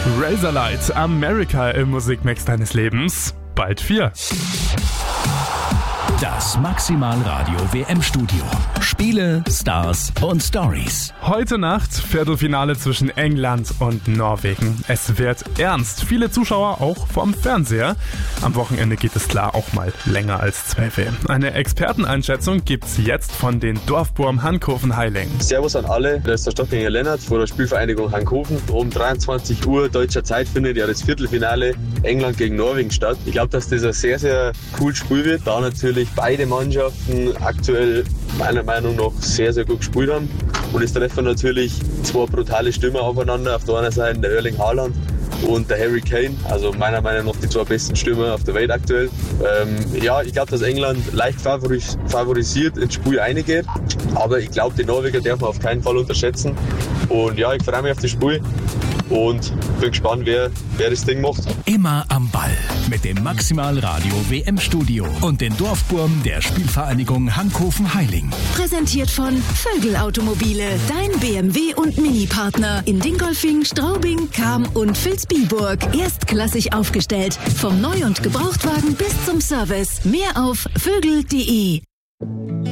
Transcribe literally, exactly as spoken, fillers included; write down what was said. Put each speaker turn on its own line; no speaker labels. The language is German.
Razorlight, America im Musikmix deines Lebens. Bald vier.
Das Maximalradio W M-Studio. Spiele, Stars und Stories.
Heute Nacht Viertelfinale zwischen England und Norwegen. Es wird ernst. Viele Zuschauer auch vorm Fernseher. Am Wochenende geht es klar auch mal länger als zwölf. Eine Experteneinschätzung gibt's jetzt von den Dorfburm Hankofen-Heiling.
Servus an alle. Das ist der Stockinger Lennart von der Spielvereinigung Hankofen. Um dreiundzwanzig Uhr deutscher Zeit findet ja das Viertelfinale England gegen Norwegen statt. Ich glaube, dass das ein sehr, sehr cooles Spiel wird, da natürlich beide Mannschaften aktuell meiner Meinung nach sehr, sehr gut gespielt haben. Und es treffen natürlich zwei brutale Stürmer aufeinander. Auf der einen Seite der Erling Haaland und der Harry Kane, also meiner Meinung nach die zwei besten Stürmer auf der Welt aktuell. Ähm, ja, ich glaube, dass England leicht favoris- favorisiert ins Spiel reingeht, aber ich glaube, die Norweger darf man auf keinen Fall unterschätzen. Und ja, ich freue mich auf das Spiel und bin gespannt, wer, wer das Ding macht.
Immer am Ball mit dem Maximalradio W M-Studio und den Dorfburm der Spielvereinigung Hankofen-Heiling.
Präsentiert von Vögel Automobile, dein B M W und Mini-Partner in Dingolfing, Straubing, Cham und Vilsbiburg. Erstklassig aufgestellt, vom Neu- und Gebrauchtwagen bis zum Service. Mehr auf vögel punkt de.